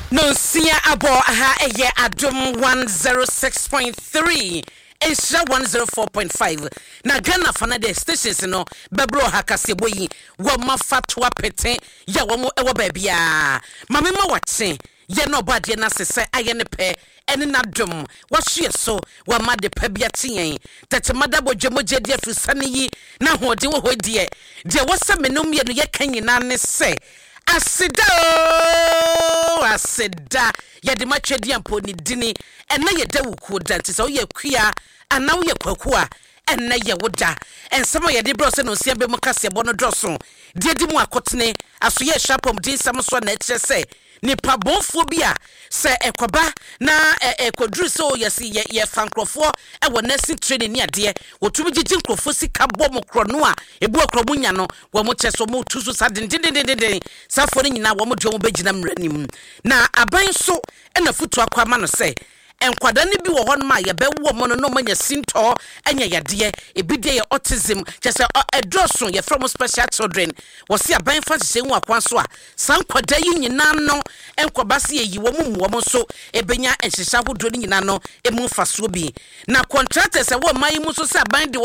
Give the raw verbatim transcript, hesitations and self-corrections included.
No sia abo aha eye adom one oh six point three Esha one oh four point five na Ghana fana de stations no bebro ha kasebo yi wo mafatwa pete ya wo mo ewo ba bia mame ma wache ye no bade na sese aye ne pe ene na dom wa hye so wa ma de pa bia tien tete madabo dwemogye de afisane yi na hode wo hodie de wo se menom ye no ye kanyina ne se asida asida ya de matwedi ampo ni dini ena ye da wuku da nti so ye kua ana wo ye kwakua ena ye woda ensema ye de bro se no sia be mu kase bo no droso de di mu akotene aso ye shapom din sam so na ekye se nipa bonfo bia se ekoba na ekodru so ye si ye fankrofo e wo nasi training ni ade wotumi gigi nkrofo sika bom krono a ebu akromu nya no wo mo cheso mo tusu sa dindindindindin safo ni nyina wo mo de wo begina mranim na aban so e na futu akwa ma no se enkwada ne bi wo hon ma ye be wo mo no no manya sinto enya yade ebide ye autism chese edroso ye from special children wo se aban fa hye hu akwan so a san kwada yi nyina no enkwaba se yi wo mu wo mo so ebenya enhyehya hodo ni nyina no emu fa so bi na contractors e wo man yi mu so se aban de